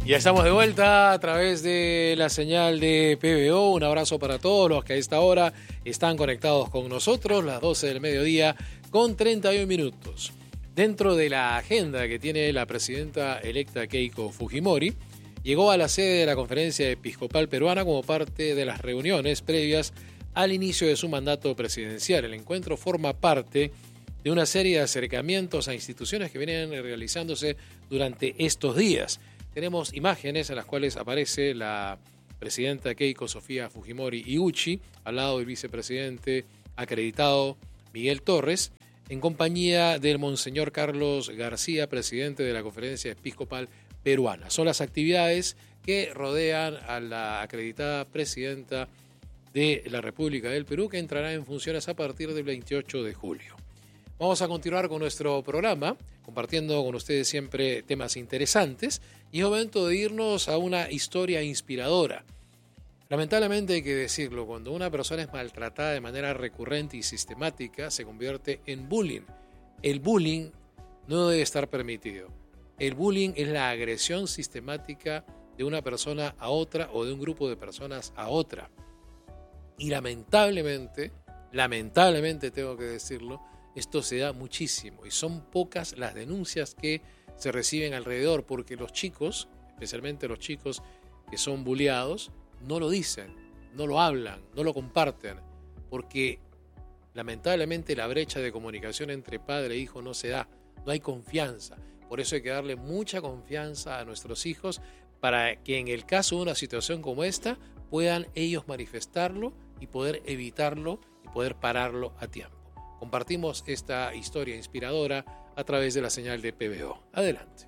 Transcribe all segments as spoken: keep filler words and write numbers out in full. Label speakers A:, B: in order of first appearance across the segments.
A: Ya estamos de vuelta a través de la señal de P B O. Un abrazo para todos los que a esta hora están conectados con nosotros, las doce del mediodía con treinta y un minutos. Dentro de la agenda que tiene la presidenta electa Keiko Fujimori, llegó a la sede de la Conferencia Episcopal Peruana como parte de las reuniones previas al inicio de su mandato presidencial. El encuentro forma parte de una serie de acercamientos a instituciones que vienen realizándose durante estos días. Tenemos imágenes en las cuales aparece la presidenta Keiko Sofía Fujimori Iguchi, al lado del vicepresidente acreditado Miguel Torres, en compañía del Monseñor Carlos García, presidente de la Conferencia Episcopal Peruana. Son las actividades que rodean a la acreditada presidenta de la República del Perú, que entrará en funciones a partir del veintiocho de julio. Vamos a continuar con nuestro programa, compartiendo con ustedes siempre temas interesantes, y es momento de irnos a una historia inspiradora. Lamentablemente hay que decirlo, cuando una persona es maltratada de manera recurrente y sistemática, se convierte en bullying. El bullying no debe estar permitido. El bullying es la agresión sistemática de una persona a otra o de un grupo de personas a otra. Y lamentablemente, lamentablemente tengo que decirlo, esto se da muchísimo y son pocas las denuncias que se reciben alrededor, porque los chicos, especialmente los chicos que son bulleados, no lo dicen, no lo hablan, no lo comparten, porque lamentablemente la brecha de comunicación entre padre e hijo no se da, no hay confianza. Por eso hay que darle mucha confianza a nuestros hijos para que en el caso de una situación como esta puedan ellos manifestarlo y poder evitarlo y poder pararlo a tiempo. Compartimos esta historia inspiradora a través de la señal de P B O. Adelante.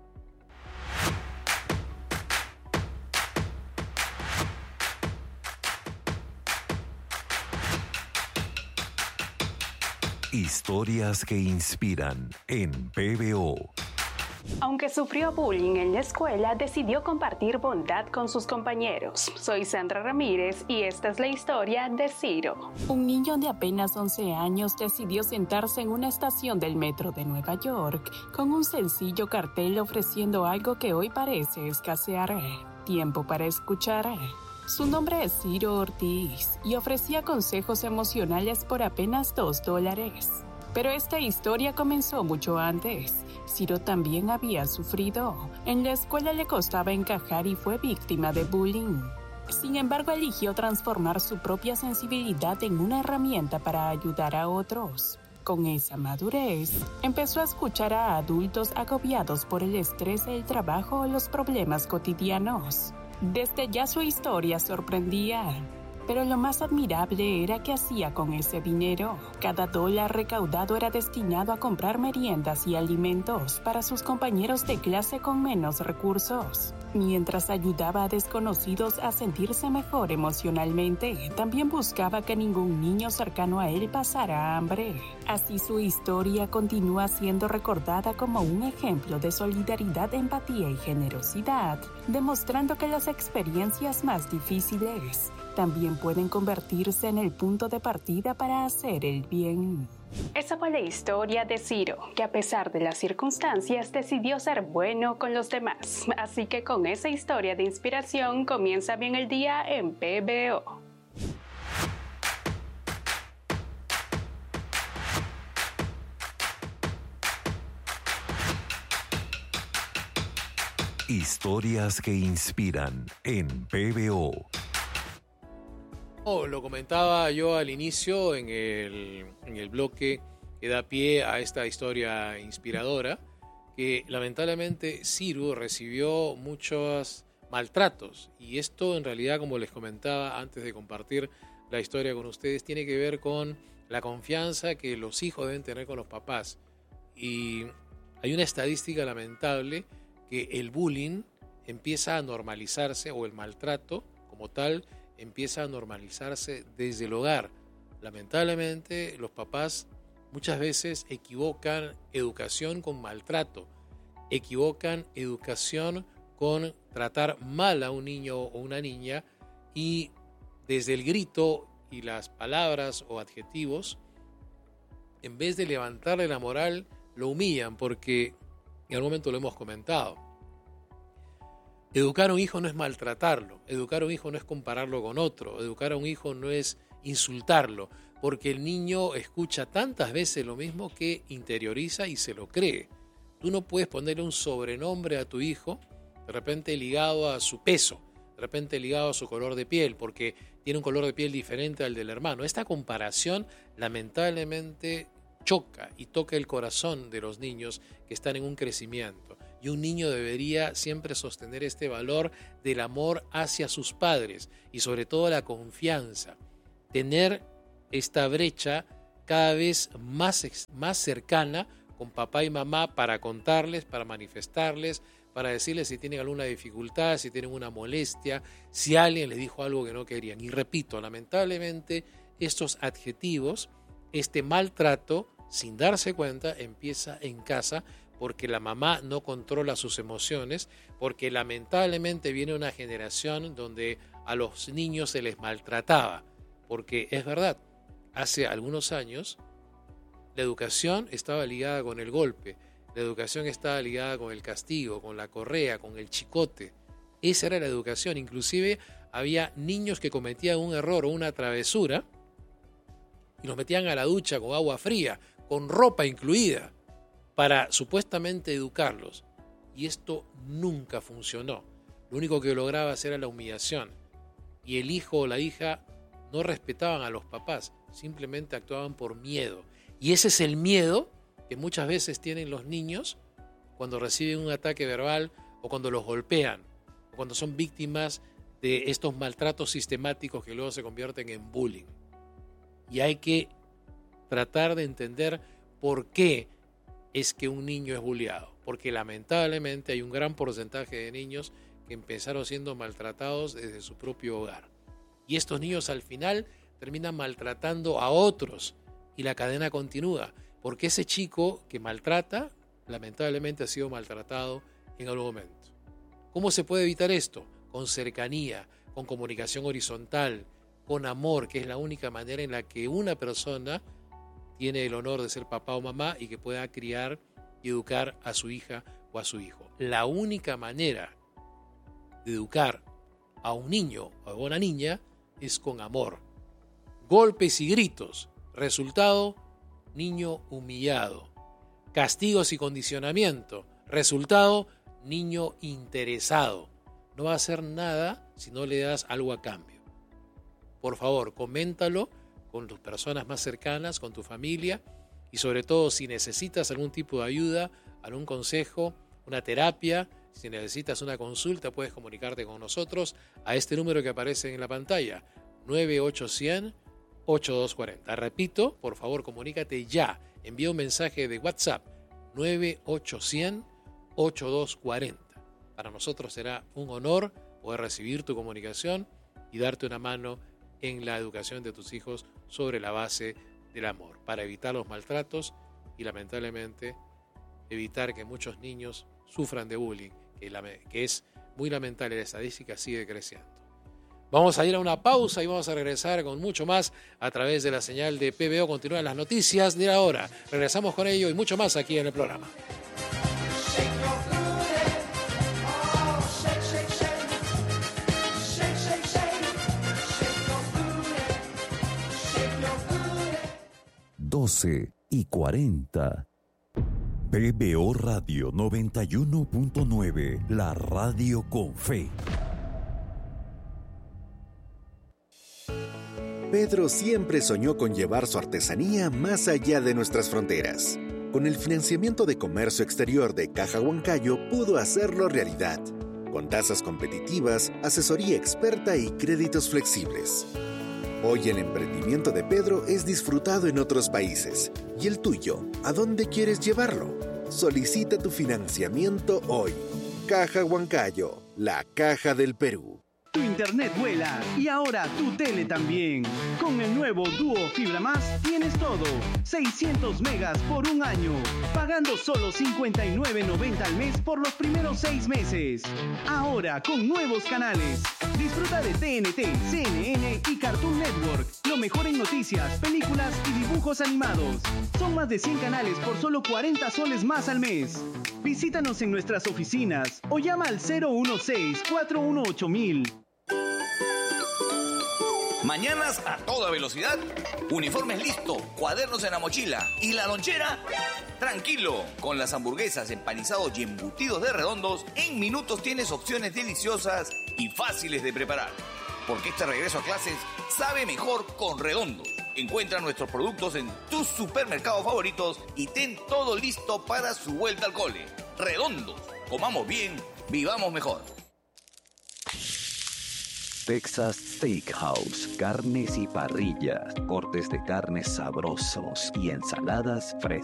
B: Historias que inspiran en P B O.
C: Aunque sufrió bullying en la escuela, decidió compartir bondad con sus compañeros. Soy Sandra Ramírez y esta es la historia de Ciro.
D: Un niño de apenas once años decidió sentarse en una estación del metro de Nueva York con un sencillo cartel ofreciendo algo que hoy parece escasear: tiempo para escuchar. Su nombre es Ciro Ortiz y ofrecía consejos emocionales por apenas dos dólares. Pero esta historia comenzó mucho antes. Ciro también había sufrido. En la escuela le costaba encajar y fue víctima de bullying. Sin embargo, eligió transformar su propia sensibilidad en una herramienta para ayudar a otros. Con esa madurez, empezó a escuchar a adultos agobiados por el estrés, el trabajo o los problemas cotidianos. Desde ya su historia sorprendía. Pero lo más admirable era qué hacía con ese dinero. Cada dólar recaudado era destinado a comprar meriendas y alimentos para sus compañeros de clase con menos recursos. Mientras ayudaba a desconocidos a sentirse mejor emocionalmente, también buscaba que ningún niño cercano a él pasara hambre. Así su historia continúa siendo recordada como un ejemplo de solidaridad, empatía y generosidad, demostrando que las experiencias más difíciles también pueden convertirse en el punto de partida para hacer el bien.
C: Esa fue la historia de Ciro, que a pesar de las circunstancias decidió ser bueno con los demás. Así que con esa historia de inspiración comienza bien el día en P B O.
B: Historias que inspiran en P B O.
A: Oh, lo comentaba yo al inicio en el, en el bloque que da pie a esta historia inspiradora, que lamentablemente Ciro recibió muchos maltratos, y esto en realidad, como les comentaba antes de compartir la historia con ustedes, tiene que ver con la confianza que los hijos deben tener con los papás. Y hay una estadística lamentable que el bullying empieza a normalizarse, o el maltrato como tal empieza a normalizarse desde el hogar. Lamentablemente, los papás muchas veces equivocan educación con maltrato, equivocan educación con tratar mal a un niño o una niña, y desde el grito y las palabras o adjetivos, en vez de levantarle la moral, lo humillan, porque en algún momento lo hemos comentado. Educar a un hijo no es maltratarlo, educar a un hijo no es compararlo con otro, educar a un hijo no es insultarlo, porque el niño escucha tantas veces lo mismo que interioriza y se lo cree. Tú no puedes ponerle un sobrenombre a tu hijo, de repente ligado a su peso, de repente ligado a su color de piel, porque tiene un color de piel diferente al del hermano. Esta comparación lamentablemente choca y toca el corazón de los niños que están en un crecimiento. Y un niño debería siempre sostener este valor del amor hacia sus padres y sobre todo la confianza. Tener esta brecha cada vez más, más cercana con papá y mamá para contarles, para manifestarles, para decirles si tienen alguna dificultad, si tienen una molestia, si alguien les dijo algo que no querían. Y repito, lamentablemente estos adjetivos, este maltrato, sin darse cuenta, empieza en casa porque la mamá no controla sus emociones, porque lamentablemente viene una generación donde a los niños se les maltrataba. Porque es verdad, hace algunos años la educación estaba ligada con el golpe, la educación estaba ligada con el castigo, con la correa, con el chicote. Esa era la educación. Inclusive había niños que cometían un error o una travesura y los metían a la ducha con agua fría, con ropa incluida, para supuestamente educarlos. Y esto nunca funcionó. Lo único que lograba hacer era la humillación. Y el hijo o la hija no respetaban a los papás, simplemente actuaban por miedo. Y ese es el miedo que muchas veces tienen los niños cuando reciben un ataque verbal o cuando los golpean, o cuando son víctimas de estos maltratos sistemáticos que luego se convierten en bullying. Y hay que tratar de entender por qué es que un niño es bulleado. Porque lamentablemente hay un gran porcentaje de niños que empezaron siendo maltratados desde su propio hogar. Y estos niños al final terminan maltratando a otros y la cadena continúa, porque ese chico que maltrata, lamentablemente ha sido maltratado en algún momento. ¿Cómo se puede evitar esto? Con cercanía, con comunicación horizontal, con amor, que es la única manera en la que una persona tiene el honor de ser papá o mamá y que pueda criar y educar a su hija o a su hijo. La única manera de educar a un niño o a una niña es con amor. Golpes y gritos. Resultado, niño humillado. Castigos y condicionamiento. Resultado, niño interesado. No va a hacer nada si no le das algo a cambio. Por favor, coméntalo con tus personas más cercanas, con tu familia y sobre todo si necesitas algún tipo de ayuda, algún consejo, una terapia, si necesitas una consulta puedes comunicarte con nosotros a este número que aparece en la pantalla, nueve ocho cero cero, ocho dos cuatro cero. Repito, por favor comunícate ya, envía un mensaje de WhatsApp nueve ocho cero cero, ocho dos cuatro cero. Para nosotros será un honor poder recibir tu comunicación y darte una mano en la educación de tus hijos sobre la base del amor, para evitar los maltratos y lamentablemente evitar que muchos niños sufran de bullying, que, la, que es muy lamentable, la estadística sigue creciendo. Vamos a ir a una pausa y vamos a regresar con mucho más a través de la señal de P B O. Continúan las noticias de ahora. Regresamos con ello y mucho más aquí en el programa.
B: doce y cuarenta. P B O Radio noventa y uno punto nueve, la radio con fe.
E: Pedro siempre soñó con llevar su artesanía más allá de nuestras fronteras. Con el financiamiento de comercio exterior de Caja Huancayo pudo hacerlo realidad, con tasas competitivas, asesoría experta y créditos flexibles. Hoy el emprendimiento de Pedro es disfrutado en otros países. ¿Y el tuyo? ¿A dónde quieres llevarlo? Solicita tu financiamiento hoy. Caja Huancayo, la caja del Perú.
F: Tu internet vuela y ahora tu tele también. Con el nuevo Duo Fibra Más tienes todo. seiscientos megas por un año. Pagando solo cincuenta y nueve noventa al mes por los primeros seis meses. Ahora con nuevos canales. Disfruta de T N T, C N N y Cartoon Network. Lo mejor en noticias, películas y dibujos animados. Son más de cien canales por solo cuarenta soles más al mes. Visítanos en nuestras oficinas o llama al cero uno seis, cuatro uno ocho mil.
G: Mañanas a toda velocidad, uniformes listo, cuadernos en la mochila y la lonchera. Tranquilo, con las hamburguesas, empanizados y embutidos de Redondos, en minutos tienes opciones deliciosas y fáciles de preparar. Porque este regreso a clases sabe mejor con Redondos. Encuentra nuestros productos en tus supermercados favoritos y ten todo listo para su vuelta al cole. Redondos, comamos bien, vivamos mejor.
B: Texas Steakhouse, carnes y parrillas, cortes de carnes sabrosos y ensaladas frescas.